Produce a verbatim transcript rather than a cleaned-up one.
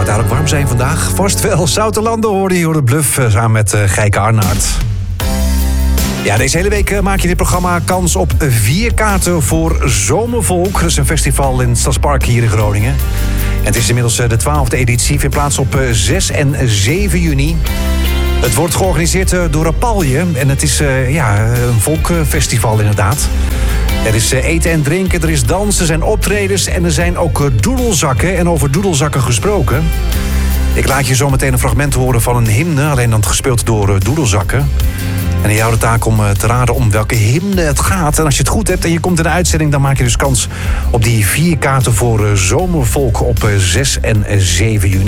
daar ook warm zijn vandaag? Vast wel. Zoutelanden hoorde je door de Bluff uh, samen met uh, Gijke Arnaert. Ja, deze hele week uh, maak je dit programma kans op vier kaarten voor Zomervolk. Dat is een festival in het Stadspark hier in Groningen. En het is inmiddels uh, de twaalfde editie. Vindt plaats op uh, zes en zeven juni. Het wordt georganiseerd uh, door Rapalje. En het is uh, ja, een volkfestival inderdaad. Er is uh, eten en drinken, er is dansen, er zijn optredens en er zijn ook uh, doedelzakken. En over doedelzakken gesproken. Ik laat je zo meteen een fragment horen van een hymne, alleen dan gespeeld door uh, doedelzakken. En aan jou de taak om uh, te raden om welke hymne het gaat. En als je het goed hebt en je komt in de uitzending, dan maak je dus kans op die vier kaarten voor uh, Zomervolk op uh, zes en zeven juni.